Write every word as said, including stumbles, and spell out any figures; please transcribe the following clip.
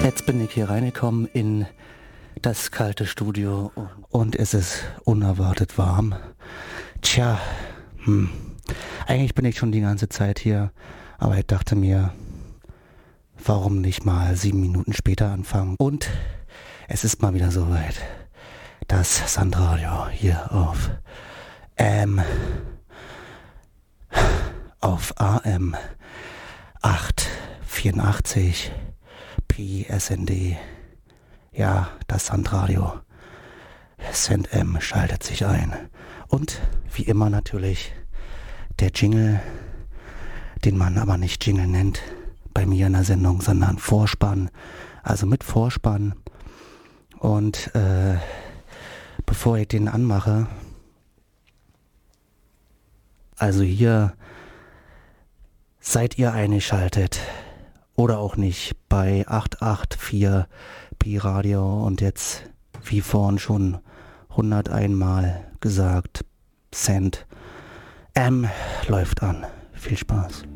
Jetzt bin ich hier reingekommen in das kalte Studio und es ist unerwartet warm. Tja, hm. Eigentlich bin ich schon die ganze Zeit hier, aber ich dachte mir, warum nicht mal sieben Minuten später anfangen? Und es ist mal wieder soweit. Das Sandradio hier auf ähm, auf A M acht vierundachtzig P S N D. Ja, das Sandradio. Send M schaltet sich ein. Und wie immer natürlich der Jingle, den man aber nicht Jingle nennt bei mir in der Sendung, sondern Vorspann. Also mit Vorspann. Und äh, bevor ich den anmache, also hier seid ihr eingeschaltet oder auch nicht bei acht acht vier Pi Radio und jetzt wie vorhin schon hunderteins Mal gesagt, Send M läuft an. Viel Spaß.